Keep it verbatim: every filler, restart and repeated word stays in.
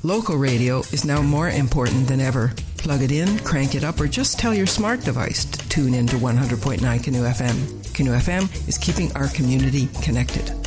Local radio is now more important than ever. Plug it in, crank it up, or just tell your smart device to tune in to one hundred point nine Canoe F M. Canoe F M is keeping our community connected.